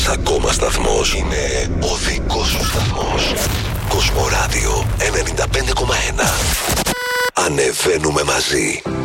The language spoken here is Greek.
Ένας ακόμα σταθμός. Είναι ο δικός σου σταθμός. Κοσμοράδιο 95,1. Ανεβαίνουμε μαζί.